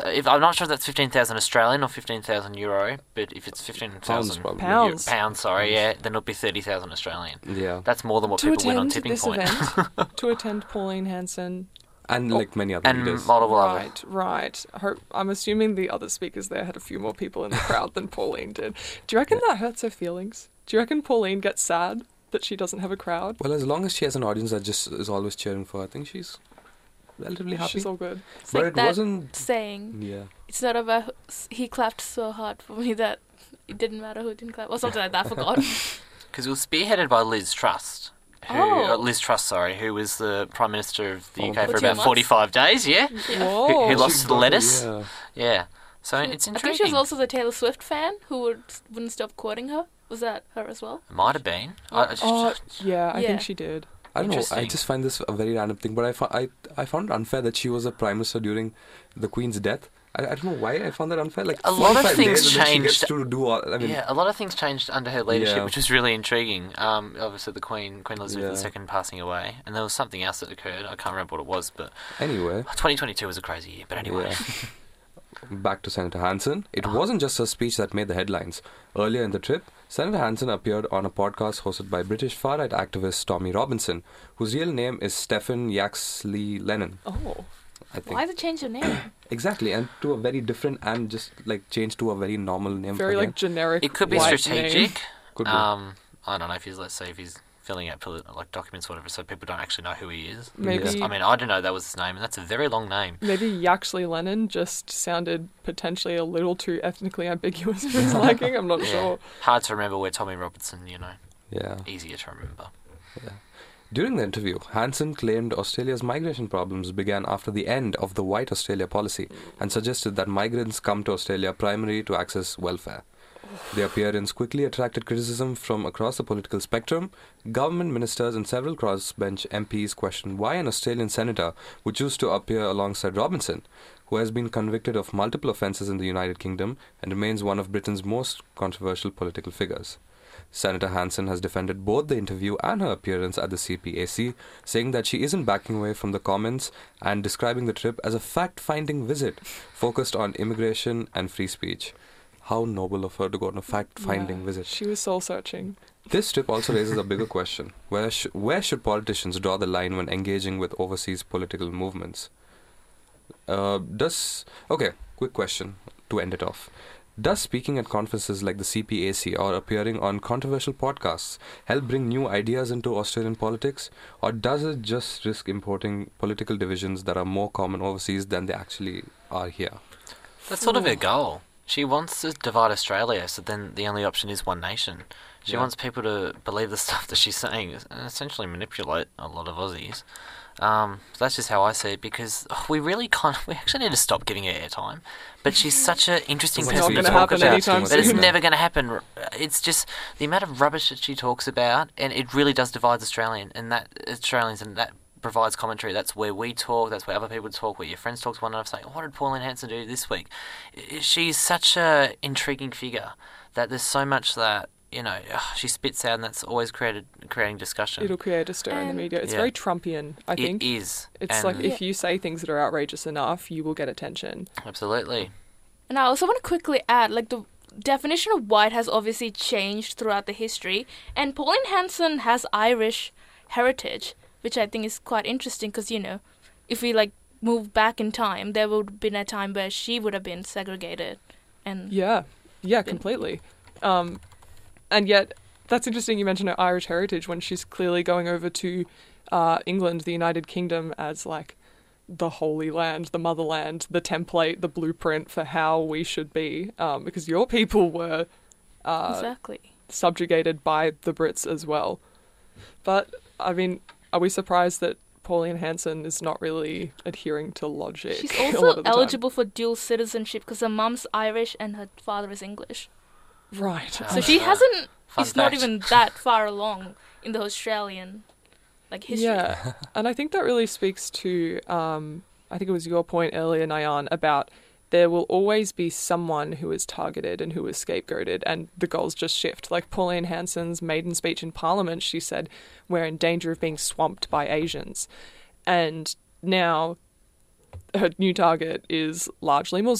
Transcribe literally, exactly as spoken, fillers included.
if I'm not sure if that's fifteen thousand Australian or fifteen thousand euro, but if it's fifteen thousand Pounds, Pounds. pounds, sorry, yeah, then it'll be thirty thousand Australian. Yeah. That's more than what to people win on attend Tipping this Point. event, to attend Pauline Hanson. And like many other and leaders. multiple other. Right, right. I hope, I'm assuming the other speakers there had a few more people in the crowd than Pauline did. Do you reckon that hurts her feelings? Do you reckon Pauline gets sad that she doesn't have a crowd? Well, as long as she has an audience that just is always cheering for her, I think she's relatively happy. She's all good. It's But like it that wasn't- saying, Yeah. it's not about he clapped so hard for me that it didn't matter who didn't clap, or something like that, I forgot. Because it was spearheaded by Liz Truss. Who, Oh. uh, Liz Truss, sorry, who was the Prime Minister of the Oh, U K for for two about months. forty-five days, yeah? Yeah. Whoa. Who, who She lost to the got- lettuce. Yeah. Yeah. So I it's think intriguing. she was also the Taylor Swift fan who would, wouldn't stop quoting her. Was that her as well? It might have been. I, I just, Oh, yeah, I Yeah. think she did. I don't know. I Interesting. just find this a very random thing, but I, fo- I, I found it unfair that she was a prime minister during the Queen's death. I, I don't know why I found that unfair. Like A lot of forty-five things days and then she gets changed. to do all. I mean, yeah, a lot of things changed under her leadership, Yeah. which was really intriguing. Um, obviously, the Queen, Queen Elizabeth Yeah. the Second, passing away, and there was something else that occurred. I can't remember what it was, but anyway, twenty twenty-two was a crazy year. But anyway, yeah. Back to Senator Hanson. It wasn't just her speech that made the headlines. Earlier in the trip, Senator Hanson appeared on a podcast hosted by British far-right activist Tommy Robinson, whose real name is Stephen Yaxley Lennon. Oh. I think Why did it change her name? exactly, and to a very different and just like changed to a very normal name. Very, for him. like, generic it could be white strategic. name. Could be. Um, I don't know if he's, let's say, if he's filling out poli- like documents or whatever, so people don't actually know who he is. Maybe, Yeah. I mean, I didn't know that was his name, and that's a very long name. maybe Yaxley Lennon just sounded potentially a little too ethnically ambiguous for his liking. I'm not Yeah. sure. Hard to remember where Tommy Robertson, you know, yeah. easier to remember. During the interview, Hanson claimed Australia's migration problems began after the end of the White Australia policy and suggested that migrants come to Australia primarily to access welfare. The appearance quickly attracted criticism from across the political spectrum. Government ministers and several crossbench M Ps questioned why an Australian senator would choose to appear alongside Robinson, who has been convicted of multiple offences in the United Kingdom and remains one of Britain's most controversial political figures. Senator Hanson has defended both the interview and her appearance at the C P A C, saying that she isn't backing away from the comments and describing the trip as a fact-finding visit focused on immigration and free speech. How noble of her to go on a fact-finding Yeah, visit. She was soul-searching. This trip also raises a bigger question. Where, sh- where should politicians draw the line when engaging with overseas political movements? Uh, does... Okay, quick question to end it off. Does speaking at conferences like the C P A C or appearing on controversial podcasts help bring new ideas into Australian politics? Or does it just risk importing political divisions that are more common overseas than they actually are here? That's sort of her goal. She wants to divide Australia, so then the only option is one nation. She Yeah. wants people to believe the stuff that she's saying and essentially manipulate a lot of Aussies. Um, so that's just how I see it, because oh, we really can't. We actually need to stop giving her airtime. But she's such an interesting It's person not to gonna talk happen about. anytime That it's soon. never going to happen. It's just the amount of rubbish that she talks about, and it really does divide Australian and that Australians, and that provides commentary. That's where we talk. That's where other people talk. Where your friends talk to one another, saying, "What did Pauline Hanson do this week?" I- She's such a intriguing figure that there's so much that you know ugh, she spits out, and that's always created creating discussion. It'll create a stir in the And- media. It's Yeah. very Trumpian, I think. It is. It's And- like Yeah. if you say things that are outrageous enough, you will get attention. Absolutely. And I also want to quickly add, like, the definition of white has obviously changed throughout the history, and Pauline Hanson has Irish heritage, which I think is quite interesting because, you know, if we, like, move back in time, there would have been a time where she would have been segregated. And Yeah, yeah, Been- completely. Um, and yet, that's interesting you mentioned her Irish heritage when she's clearly going over to uh, England, the United Kingdom, as like the Holy Land, the motherland, the template, the blueprint for how we should be. Um, because your people were uh, exactly. subjugated by the Brits as well. But, I mean, are we surprised that Pauline Hanson is not really adhering to logic? She's a lot also of the time? eligible for dual citizenship because her mum's Irish and her father is English. Right. So So Oh, she yeah. hasn't, Fun it's not fact. even that far along in the Australian, like, history. Yeah, and I think that really speaks to, um, I think it was your point earlier, Nayan, about there will always be someone who is targeted and who is scapegoated, and the goals just shift. Like Pauline Hanson's maiden speech in Parliament, she said, we're in danger of being swamped by Asians. And now her new target is largely Muslim.